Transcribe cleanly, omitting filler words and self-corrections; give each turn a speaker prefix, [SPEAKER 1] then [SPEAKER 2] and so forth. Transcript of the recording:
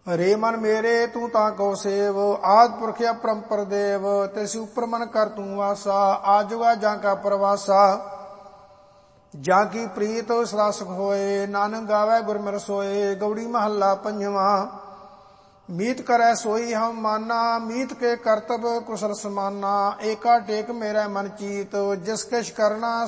[SPEAKER 1] ਰੇ ਮਨ ਮੇਰੇ ਤੂੰ ਤਾਂ ਕੋ ਸੇਵ, ਆਦਿ ਪੁਰਖ ਅਪਰੰਪਰ ਦੇਵ। ਤਿਸ ਉਪਰ ਮਨ ਕਰ ਤੂੰ ਵਾਸਾ, ਆਜੁਗਾ ਜਾਂ ਕਾ ਪ੍ਰਵਾਸਾ। ਜਾਂ ਕੀ ਪ੍ਰੀਤ ਸਰਾਸਕ ਹੋਏ, ਨਾਨਕ ਗਾਵੇ ਗੁਰਮਿ ਰਸੋਏ। ਗਉੜੀ ਮਹੱਲਾ ਪੰਜਵਾਂ। ਮੀਤ ਕਰੈ ਸੋਈ ਹਮ ਮਾਨਾ, ਮੀਤ ਕੇ ਕਰਤਬ ਕੁਸਲ ਸਮਾਨਾ। ਏਕਾ ਟੇਕ ਮੇਰਾ ਮਨ ਚੀਤ, ਜਿਸ ਕਿਛ ਕਰਨਾ